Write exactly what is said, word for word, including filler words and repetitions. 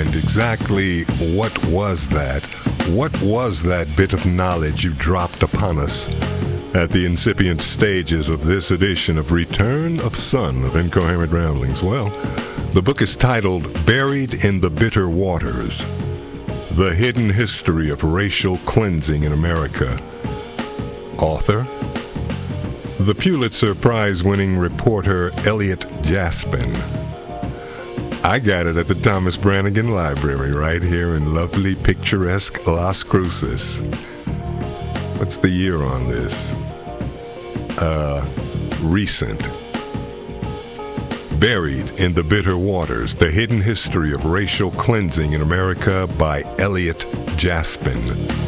And exactly what was that? What was that bit of knowledge you dropped upon us at the incipient stages of this edition of Return of Son of Incoherent Ramblings? Well, the book is titled Buried in the Bitter Waters: The Hidden History of Racial Cleansing in America. Author, the Pulitzer Prize-winning reporter Elliot Jaspin. I got it at the Thomas Brannigan Library right here in lovely, picturesque Las Cruces. What's the year on this? Uh, recent. Buried in the Bitter Waters: The Hidden History of Racial Cleansing in America by Elliot Jaspin.